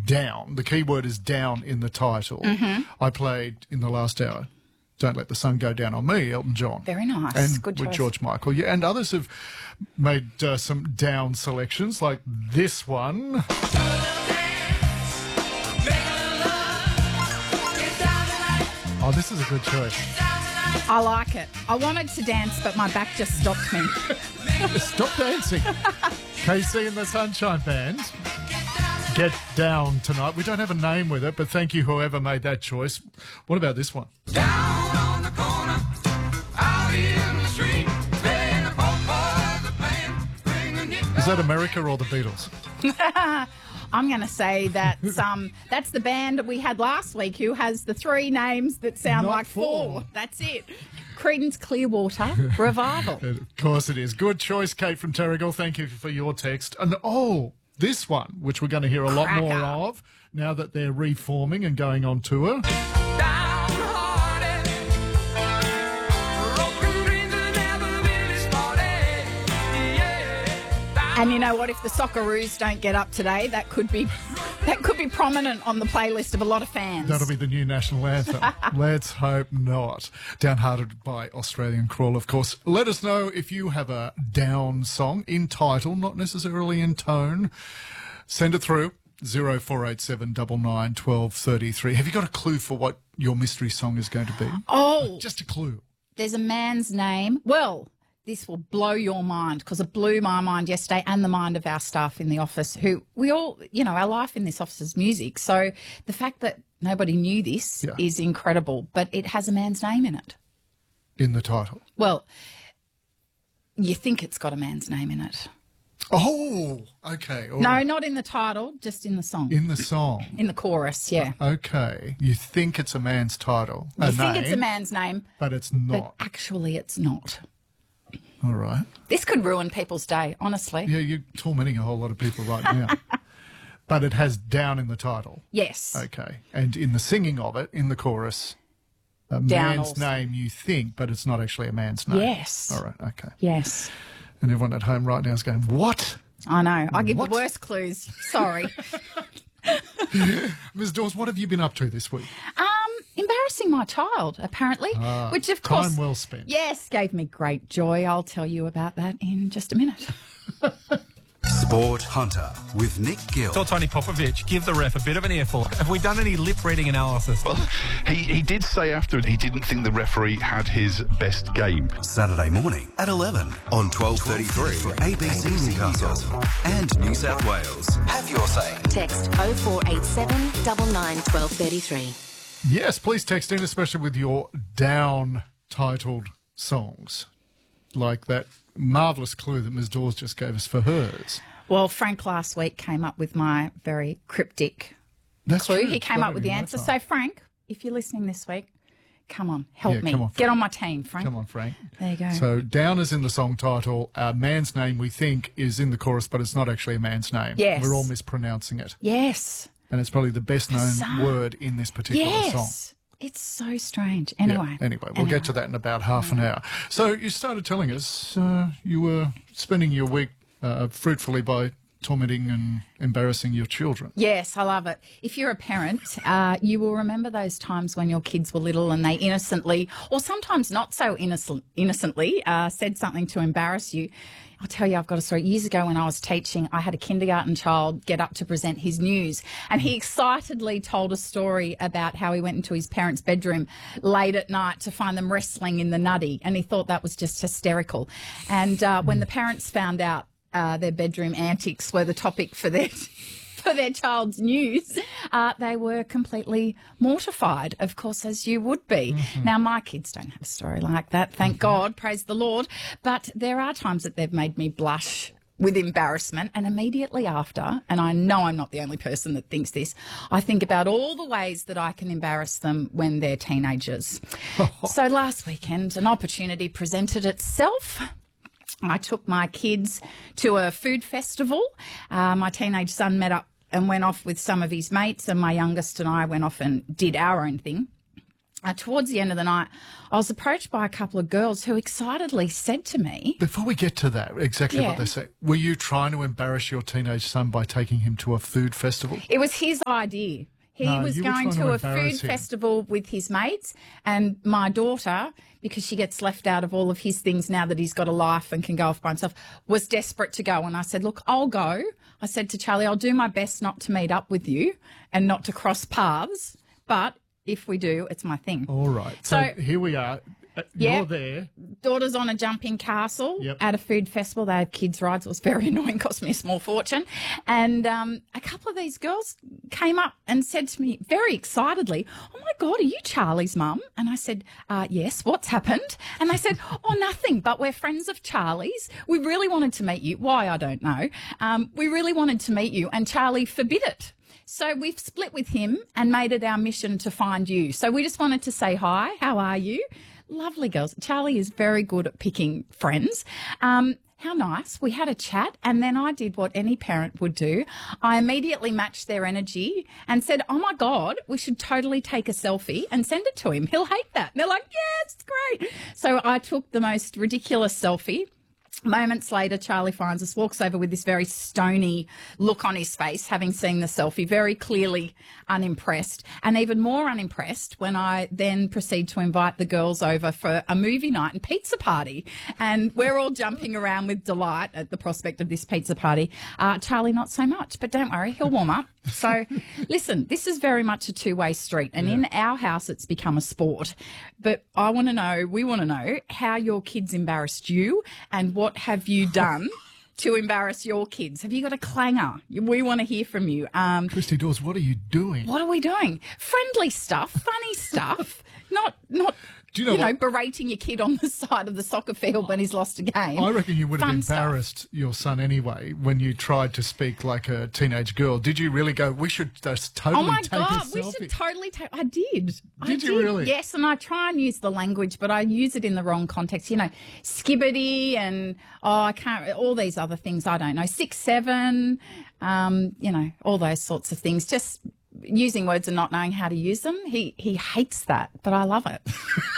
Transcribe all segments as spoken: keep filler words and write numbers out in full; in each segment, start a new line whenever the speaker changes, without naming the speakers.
down. The key word is down in the title.
Mm-hmm.
I played in the last hour, Don't Let the Sun Go Down on Me, Elton John.
Very nice.
And
Good
with
choice.
George Michael. Yeah, and others have made uh, some down selections, like this one. Oh, this is a good choice.
I like it. I wanted to dance, but my back just stopped me.
Stop dancing. K C and the Sunshine Band. Get down tonight. We don't have a name with it, but thank you whoever made that choice. What about this one?
Down on the corner, out in the street, playing a polka, the band, bringing it
Is that America or the Beatles?
I'm going to say that's um that's the band that we had last week who has the three names that sound
Not
like four.
four.
That's it. Creedence Clearwater Revival.
Of course it is. Good choice, Kate from Terrigal. Thank you for your text. And oh, this one, which we're going to hear a lot more
Cracker.
of now that they're reforming and going on tour.
downhearted. Broken dreams have never been started. Yeah.
And you know what? If the Socceroos don't get up today, that could be that could be prominent on the playlist of a lot of fans.
That'll be the new national anthem. Let's hope not. Downhearted by Australian Crawl, of course. Let us know if you have a down song in title, not necessarily in tone. Send it through. zero four eight seven nine nine one two three three. Have you got a clue for what your mystery song is going to be?
Oh,
Just a clue.
there's a man's name. Well, this will blow your mind because it blew my mind yesterday and the mind of our staff in the office who we all, you know, our life in this office is music. So the fact that nobody knew this
Yeah.
is incredible, but it has a man's name in it.
In the title.
Well, you think it's got a man's name in it.
Oh, okay. all
No,
right.
not in the title, just in the song.
In the song.
In the chorus, yeah.
Okay. You think it's a man's title.
You
a
think
name,
it's a man's name,
but it's
but
not.
actually it's not.
All right.
This could ruin people's day, honestly.
Yeah, you're tormenting a whole lot of people right now. But it has down in the title.
Yes.
Okay. And in the singing of it, in the chorus, a
Down
man's
also.
name you think, but it's not actually a man's name.
Yes.
All right. Okay.
Yes.
And everyone at home right now is going, what?
I know. I give
What?
the worst clues. Sorry.
Miz Dawes, what have you been up to this week?
um, embarrassing my child, apparently, which of course,
Ah, Time well spent.
yes, gave me great joy. I'll tell you about that in just a minute.
Sport Hunter with Nick Gill.
Saw Tony Popovich give the ref a bit of an earful. Have we done any lip reading analysis?
Well, he, he did say afterward he didn't think the referee had his best game.
Saturday morning at eleven on twelve thirty-three A B C Newcastle and New South Wales. Have your say.
Text oh four eight seven nine nine one two three three.
Yes, please text in, especially with your down-titled songs, like that marvellous clue that Miz Dawes just gave us for hers.
Well, Frank last week came up with my very cryptic
That's
clue.
true.
He came
Don't
up with the
even know
answer.
that.
So, Frank, if you're listening this week, come on, help
Yeah,
me.
come on,
Get
Frank.
on my team, Frank.
Come on, Frank.
There you go.
So down is in the song title. A man's name we think is in the chorus, but it's not actually a man's name.
Yes.
We're all mispronouncing it.
Yes.
And it's probably the best known
Bizarre.
word in this particular
Yes.
song.
It's so strange.
Yeah,
Anyway.
Anyway, we'll get to that in about half an hour. So you started telling us uh, you were spending your week uh, fruitfully by tormenting and embarrassing your children.
Yes, I love it. If you're a parent, uh, you will remember those times when your kids were little and they innocently, or sometimes not so innocent, innocently, uh, said something to embarrass you. I'll tell you, I've got a story. Years ago when I was teaching, I had a kindergarten child get up to present his news, and he excitedly told a story about how he went into his parents' bedroom late at night to find them wrestling in the nutty, and he thought that was just hysterical. And uh, when the parents found out uh, their bedroom antics were the topic for their for their child's news, uh, they were completely mortified, of course, as you would be.
Mm-hmm.
Now, my kids don't have a story like that, thank God, praise the Lord. But there are times that they've made me blush with embarrassment, and immediately after, and I know I'm not the only person that thinks this, I think about all the ways that I can embarrass them when they're teenagers. So last weekend, an opportunity presented itself. I took my kids to a food festival. Uh, my teenage son met up and went off with some of his mates, and my youngest and I went off and did our own thing. uh, towards the end of the night, I was approached by a couple of girls who excitedly said to me,
Before we get to that, exactly
Yeah.
what they say, were you trying to embarrass your teenage son by taking him to a food festival?
it was his idea. He
No,
was
you were
going
trying
to
to
a food
embarrass him.
festival with his mates, and my daughter, because she gets left out of all of his things now that he's got a life and can go off by himself, was desperate to go. And I said, look, I'll go. I said to Charlie, I'll do my best not to meet up with you and not to cross paths, but if we do, it's my thing.
All right. So,
So-
here we are. Uh,
Yeah.
You're there.
Daughter's on a jumping castle
Yep.
at a food festival. They have kids' rides. It was very annoying, cost me a small fortune. And um, a couple of these girls came up and said to me very excitedly, oh, my God, are you Charlie's mum? And I said, uh, yes, what's happened? And they said, oh, nothing, but we're friends of Charlie's. We really wanted to meet you. Why, I don't know. Um, we really wanted to meet you, and Charlie forbid it. So we've split with him and made it our mission to find you. So we just wanted to say hi. How are you? Lovely girls. Charlie is very good at picking friends. Um, how nice. We had a chat, and then I did what any parent would do. I immediately matched their energy and said, oh, my God, we should totally take a selfie and send it to him. He'll hate that. And they're like, yes, it's great. So I took the most ridiculous selfie. Moments later, Charlie finds us, walks over with this very stony look on his face, having seen the selfie, very clearly unimpressed, and even more unimpressed when I then proceed to invite the girls over for a movie night and pizza party. And we're all jumping around with delight at the prospect of this pizza party. Uh, Charlie, not so much, but don't worry, he'll warm up. So, listen, this is very much a two-way street, and in our house it's become a sport. But I want to know, we want to know how your kids embarrassed you, and what have you done to embarrass your kids? Have you got a clanger? We want to hear from you. Um,
Christy Dawes, what are you doing?
what are we doing? Friendly stuff, funny stuff, not not.
Do you know what?
berating your kid on the side of the soccer field when he's lost a game.
I reckon you would have
Fun stuff.
embarrassed your son anyway when you tried to speak like a teenage girl. Did you really go, we should just totally
Oh my
take
God,
a
we
selfie?
should totally take. I did. I
Did you really?
Yes, and I try and use the language, but I use it in the wrong context. You know, skibbity and, oh, I can't, all these other things I don't know. Six, seven, um, you know, all those sorts of things. Just using words and not knowing how to use them. He, he hates that, but I love it.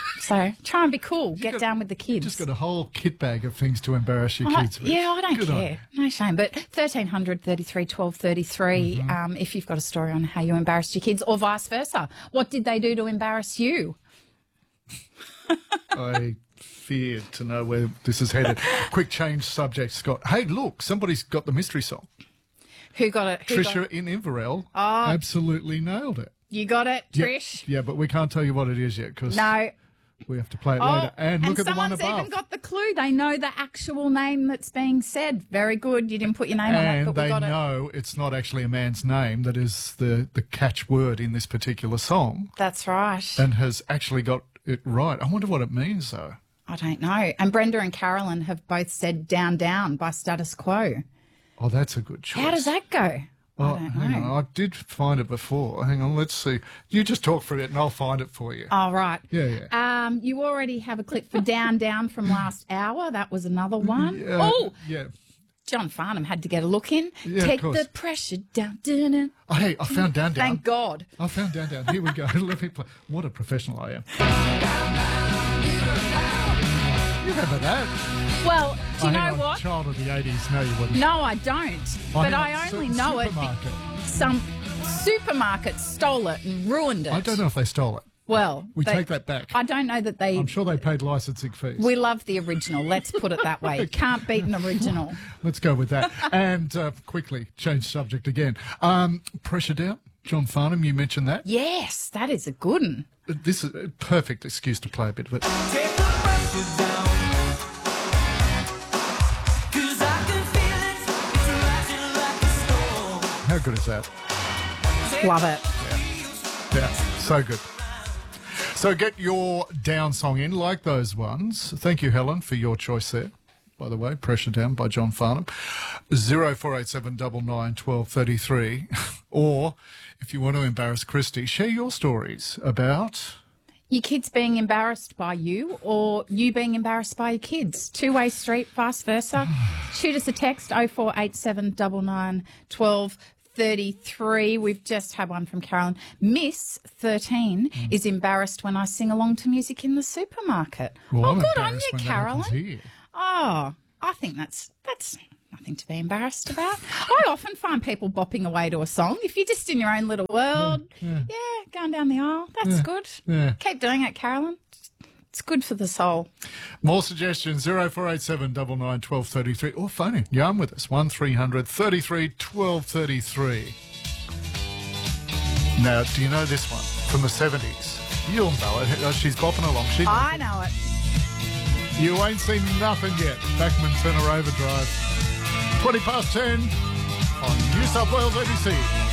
So try and be cool. Get
got-
down with the kids.
Just got a whole kit bag of things to embarrass your
I-
kids with.
yeah, I don't
Good on
care. No shame. But thirteen hundred thirty-three twelve thirty-three,
Mm-hmm.
um, if you've got a story on how you embarrassed your kids, or vice versa. What did they do to embarrass you?
I feared to know where this is headed. Quick change subject, Scott. Hey, look, somebody's got the mystery song.
Who got it? Who
Trisha
got,
in Inverell absolutely nailed it.
you got it,
Yep.
Trish?
Yeah, but we can't tell you what it is yet because
No.
we have to play it
Oh,
later. And look at the one
someone's
above.
even got the clue. They know the actual name that's being said. Very good. You didn't put your name on it,
and
but we
they
got it.
know it's not actually a man's name that is the, the catch word in this particular song
That's right.
and has actually got it right. I wonder what it means, though.
I don't know. And Brenda and Carolyn have both said Down Down by Status Quo.
Oh, that's a good choice.
How does that go?
Oh,
I don't
hang
know.
on. I did find it before. Hang on, let's see. You just talk for it and I'll find it for you.
Oh, right.
Yeah, yeah.
Um, you already have a clip for Down Down from last hour. That was another one.
Yeah,
Oh,
yeah.
John Farnham had to get a look in.
Yeah, of
Take
course.
the pressure down. Dun-dun.
Oh, hey, I found Down Down.
Thank God.
I found Down Down. Here we go. Let me play. What a professional I am. You remember that?
Well, do you
Oh, hang
know
on.
what?
Child of the eighties. No, you wouldn't.
No, I don't. but
hang
I
on.
only
Su-
know
supermarket.
it. be- Some supermarket stole it and ruined it.
I don't know if they stole it.
Well,
We
they-
take that back.
I don't know that they.
I'm sure they paid licensing fees.
We love the original. Let's put it that way. Can't beat an original.
Let's go with that. and uh, quickly, change subject again. Um, Pressure Down. John Farnham, you mentioned that.
Yes, that is a good one.
This is a perfect excuse to play a bit of it.
Take the pressure down. 'Cause I can feel it. It's rising like a storm.
How good is that?
Love it.
Yeah, so good. So get your down song in, like those ones. Thank you, Helen, for your choice there. By the way, Pressure Down by John Farnham. zero four eight seven nine nine one two three three. Or, if you want to embarrass Christy, share your stories about...
Your kids being embarrassed by you, or you being embarrassed by your kids. Two-way street, vice versa. Shoot us a text, oh four eight seven nine nine one two thirty-three. We've just had one from Carolyn. Miss thirteen
Mm.
is embarrassed when I sing along to music in the supermarket.
Well,
oh,
I'm
good on
embarrassed
you,
when that happens
Carolyn.
here.
Oh, I think that's that's nothing to be embarrassed about. I often find people bopping away to a song. If you're just in your own little world, yeah, going down the aisle, that's good.
yeah.
Keep doing it, Carolyn. It's good for the soul.
More suggestions, zero four eight seven nine nine one two three three, or phone in. Yarn with us, one three hundred thirty-three twelve thirty-three. Now, do you know this one from the seventies? You'll know it. Uh, She's bopping along. She knows
I
it.
know it.
You ain't seen nothing yet. Backman Turner Overdrive. twenty past ten on New South Wales A B C.